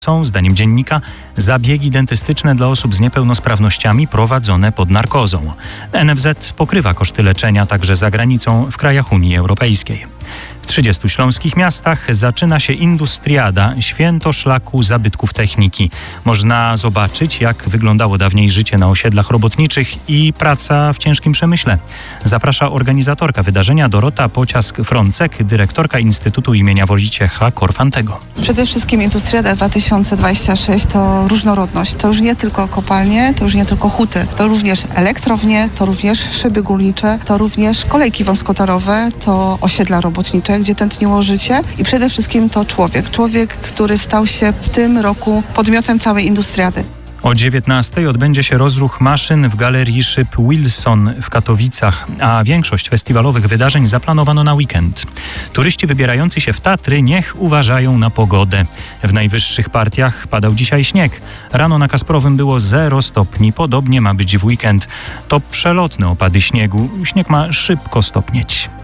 Są, zdaniem dziennika, zabiegi dentystyczne dla osób z niepełnosprawnościami prowadzone pod narkozą. NFZ pokrywa koszty leczenia także za granicą w krajach Unii Europejskiej. W 30 śląskich miastach zaczyna się Industriada, święto szlaku zabytków techniki. Można zobaczyć, jak wyglądało dawniej życie na osiedlach robotniczych i praca w ciężkim przemyśle. Zaprasza organizatorka wydarzenia Dorota Pociask-Frącek, dyrektorka Instytutu imienia Wojciecha Korfantego. Przede wszystkim Industriada 2026 to różnorodność. To już nie tylko kopalnie, to już nie tylko huty. To również elektrownie, to również szyby górnicze, to również kolejki wąskotorowe, to osiedla robotnicze, gdzie tętniło życie i przede wszystkim to człowiek, który stał się w tym roku podmiotem całej Industriady. O 19:00 odbędzie się rozruch maszyn w Galerii Szyb Wilson w Katowicach, a większość festiwalowych wydarzeń zaplanowano na weekend. Turyści wybierający się w Tatry niech uważają na pogodę. W najwyższych partiach padał dzisiaj śnieg. Rano na Kasprowym było 0 stopni, podobnie ma być w weekend. To przelotne opady śniegu. Śnieg ma szybko stopnieć.